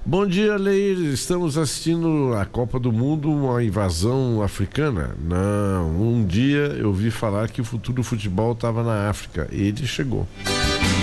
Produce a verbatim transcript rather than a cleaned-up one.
Bom dia, Leir. Estamos assistindo a Copa do Mundo, uma invasão africana? Não, um dia eu vi falar que o futuro do futebol estava na África. Ele chegou.